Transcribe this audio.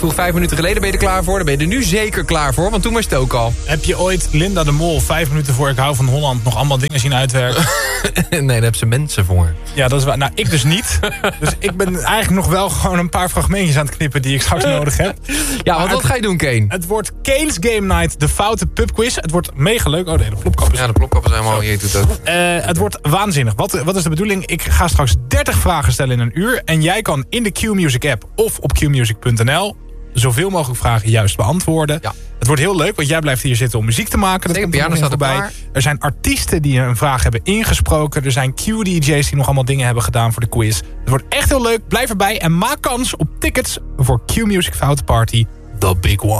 vroeg 5 minuten geleden, ben je er klaar voor? Dan ben je er nu zeker klaar voor, want toen was het ook al. Heb je ooit Linda de Mol 5 minuten voor Ik hou van Holland nog allemaal dingen zien uitwerken? Nee, daar hebben ze mensen voor. Ja, dat is waar. Nou, ik dus niet. Dus ik ben eigenlijk nog wel gewoon een paar fragmentjes aan het knippen die ik straks nodig heb. Ja, want wat ga je doen, Kane? Het wordt Kane's Game Night, de foute pubquiz. Het wordt mega leuk. Oh nee, de plopkap is... Ja, de plopkap is helemaal hier. Doet ook. Het wordt waanzinnig. Wat is de bedoeling? Ik ga straks 30 vragen stellen in een uur. En jij kan in de Q-Music app of op qmusic.nl zoveel mogelijk vragen juist beantwoorden. Ja. Het wordt heel leuk, want jij blijft hier zitten om muziek te maken. Dat komt er voorbij. Er zijn artiesten die een vraag hebben ingesproken. Er zijn Q-DJ's die nog allemaal dingen hebben gedaan voor de quiz. Het wordt echt heel leuk. Blijf erbij en maak kans op tickets voor Q-Music Foute Party. The Big One.